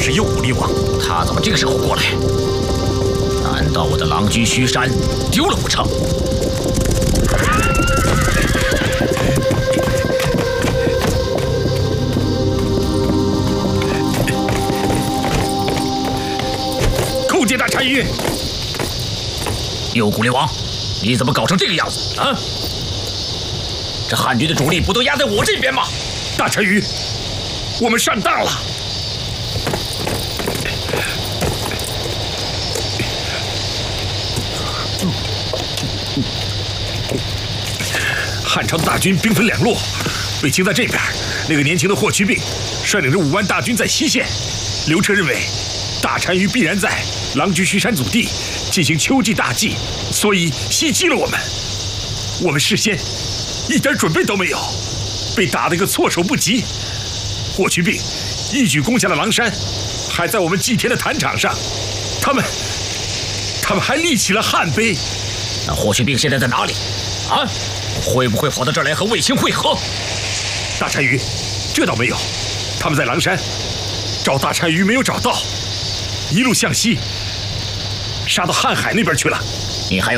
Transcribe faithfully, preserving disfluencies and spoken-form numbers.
是右武力王，他怎么这个时候过来？难道我的狼居虚山丢了不成？叩见大单于！右古烈王，你怎么搞成这个样子啊？这汉军的主力不都压在我这边吗？大单于，我们上当了。 汉朝的大军兵分两路，卫青在这边，那个年轻的霍去病率领着五万大军在西线。刘彻认为，大单于必然在狼居虚山祖地进行秋季大祭，所以袭击了我们。我们事先一点准备都没有，被打得个措手不及。霍去病一举攻下了狼山，还在我们祭天的坛场上，他们，他们还立起了汉碑。那霍去病现在在哪里？啊？ 会不会跑到这儿来和卫青会合？大单于，这倒没有，他们在狼山找大单于没有找到，一路向西，杀到瀚海那边去了。你还有？